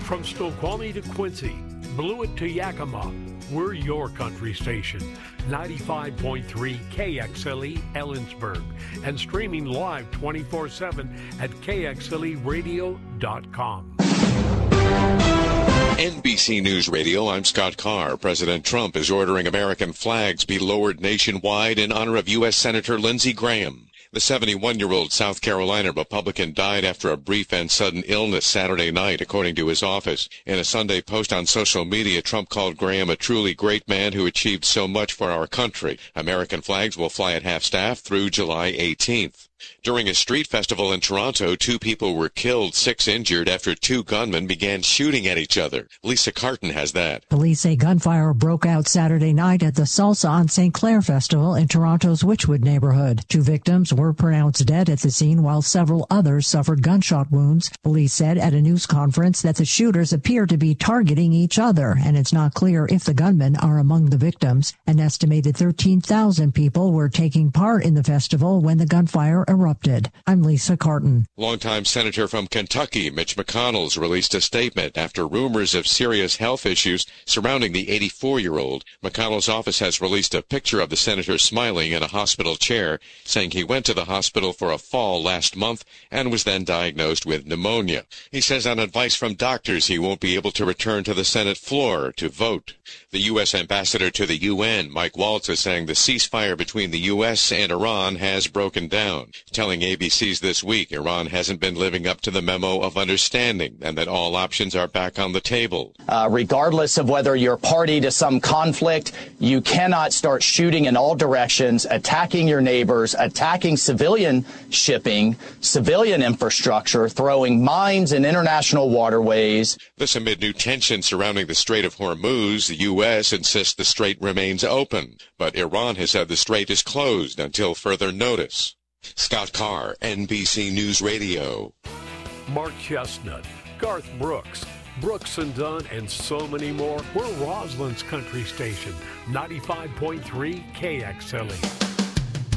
From Snoqualmie to Quincy, Blewett to Yakima, we're your country station. 95.3 KXLE Ellensburg and streaming live 24/7 at KXLEradio.com. NBC News Radio, I'm Scott Carr. President Trump is ordering American flags be lowered nationwide in honor of U.S. Senator Lindsey Graham. The 71-year-old South Carolina Republican died after a brief and sudden illness Saturday night, according to his office. In a Sunday post on social media, Trump called Graham a truly great man who achieved so much for our country. American flags will fly at half-staff through July 18th. During a street festival in Toronto, 2 people were killed, 6 injured after 2 gunmen began shooting at each other. Lisa Carton has that. Police say gunfire broke out Saturday night at the Salsa on St. Clair Festival in Toronto's Wychwood neighborhood. 2 victims were pronounced dead at the scene while several others suffered gunshot wounds. Police said at a news conference that the shooters appear to be targeting each other, and it's not clear if the gunmen are among the victims. An estimated 13,000 people were taking part in the festival when the gunfire erupted. I'm Lisa Carton. Longtime Senator from Kentucky, Mitch McConnell's released a statement after rumors of serious health issues surrounding the 84-year-old. McConnell's office has released a picture of the senator smiling in a hospital chair, saying he went to the hospital for a fall last month and was then diagnosed with pneumonia. He says on advice from doctors he won't be able to return to the Senate floor to vote. The U.S. ambassador to the UN, Mike Waltz, is saying the ceasefire between the U.S. and Iran has broken down, telling ABC's This Week Iran hasn't been living up to the memo of understanding and that all options are back on the table. Regardless of whether you're party to some conflict, you cannot start shooting in all directions, attacking your neighbors, attacking civilian shipping, civilian infrastructure, throwing mines in international waterways. This amid new tensions surrounding the Strait of Hormuz. The U.S. insists the strait remains open, but Iran has said the strait is closed until further notice. Scott Carr, NBC News Radio. Mark Chestnut, Garth Brooks, Brooks and Dunn, and so many more. We're Roslyn's country station, 95.3 KXLE.